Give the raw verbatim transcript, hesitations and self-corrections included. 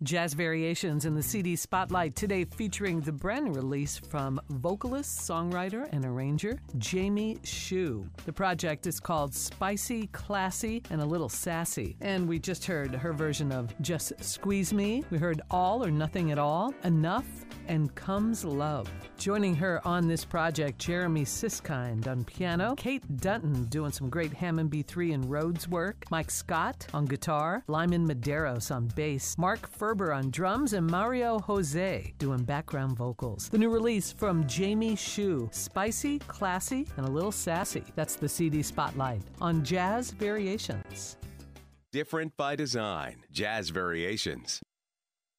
Jazz Variations in the C D Spotlight today featuring the brand new release from vocalist, songwriter, and arranger Jamie Hsu. The project is called Spicy, Classy, and a Little Sassy. And we just heard her version of Just Squeeze Me. We heard All or Nothing at All, Enough, and Comes Love. Joining her on this project, Jeremy Siskind on piano, Kate Dutton doing some great Hammond B three and Rhodes work, Mike Scott on guitar, Lyman Medeiros on bass, Mark Ferber on drums, and Mario Jose doing background vocals. The new release from Jamie Hsu, Spicy, Classy, and a Little Sassy. That's the C D Spotlight on Jazz Variations. Different by design. Jazz Variations.